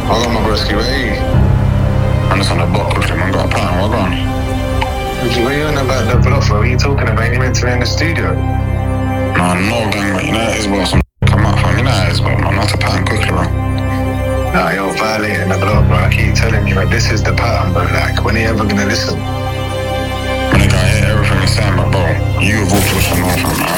I got my broski ready. I'm just on the block quickly, man. Got a plan. What on? What are you on about the block, bro? What are you talking about? You meant to be in the studio. No, gang, but you know it is well. Some come up from you know it is well, man. Not a pattern quickly, bro. Nah, you're violating the block, bro. I keep telling you, but this is the pattern, bro. Like, when are you ever gonna listen? Nigga, I hear everything you're saying, but bro, you have walked with some more from